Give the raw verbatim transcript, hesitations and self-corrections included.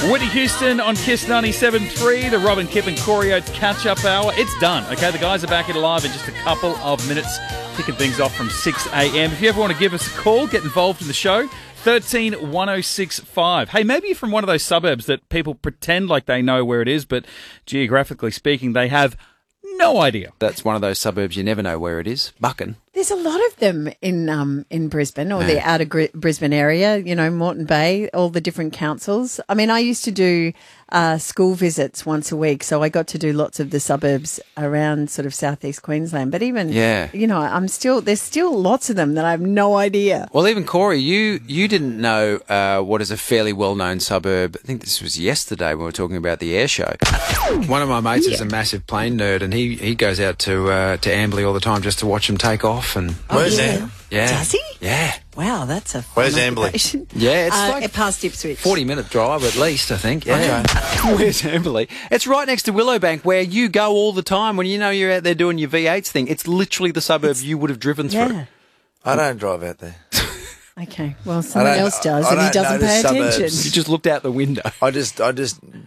Whitney Houston on Kiss ninety-seven point three, the Robin Kipp and Corey Oates catch-up hour. It's done. Okay, the guys are back at Alive in just a couple of minutes, kicking things off from six a.m. If you ever want to give us a call, get involved in the show, thirteen one oh six five. Hey, maybe you're from one of those suburbs that people pretend like they know where it is, but geographically speaking, they have no idea. That's one of those suburbs you never know where it is. Buchan. There's a lot of them in um in Brisbane or the outer Gr- Brisbane area, you know, Moreton Bay, all the different councils. I mean, I used to do uh, school visits once a week, so I got to do lots of the suburbs around sort of southeast Queensland. But even, Yeah. you know, I'm still, there's still lots of them that I have no idea. Well, even Corey, you you didn't know uh, what is a fairly well-known suburb. I think this was yesterday when we were talking about the air show. One of my mates is a massive plane nerd, and he, he goes out to uh, to Amberley all the time just to watch them take off. And Where's yeah. that? yeah, Does he? Yeah, Wow, that's a fun Where's Amberley? occupation. yeah. It's Uh, like past Ipswich. forty-minute drive at least, I think. Yeah. Where's Amberley? It's right next to Willowbank, where you go all the time when you know you're out there doing your V eights thing. It's literally the suburb you would have driven through. Yeah. I don't drive out there. Okay. Well, someone don't- else does, I and he don't doesn't know pay the attention. suburbs. You just looked out the window. I just, I just